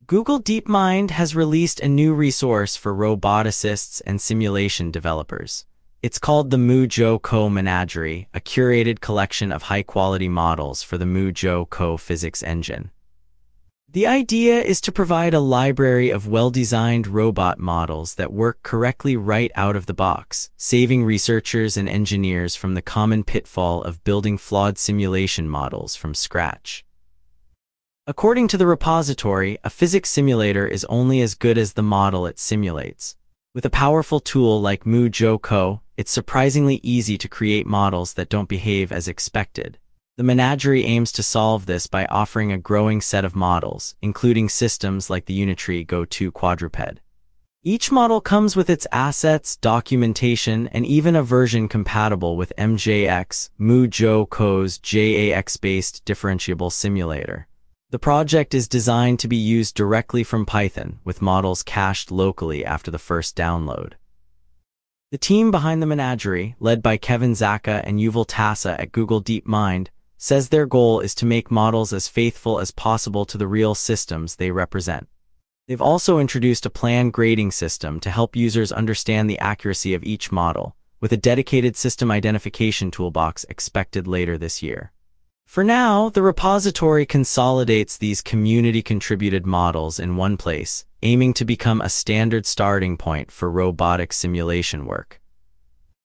Google DeepMind has released a new resource for roboticists and simulation developers. It's called the MuJoCo Menagerie, a curated collection of high-quality models for the MuJoCo physics engine. The idea is to provide a library of well-designed robot models that work correctly right out of the box, saving researchers and engineers from the common pitfall of building flawed simulation models from scratch. According to the repository, a physics simulator is only as good as the model it simulates. With a powerful tool like MuJoCo, it's surprisingly easy to create models that don't behave as expected. The Menagerie aims to solve this by offering a growing set of models, including systems like the Unitree Go2 quadruped. Each model comes with its assets, documentation, and even a version compatible with MJX, MuJoCo's JAX-based differentiable simulator. The project is designed to be used directly from Python, with models cached locally after the first download. The team behind the Menagerie, led by Kevin Zaka and Yuval Tassa at Google DeepMind, says their goal is to make models as faithful as possible to the real systems they represent. They've also introduced a planned grading system to help users understand the accuracy of each model, with a dedicated system identification toolbox expected later this year. For now, the repository consolidates these community-contributed models in one place, aiming to become a standard starting point for robotic simulation work.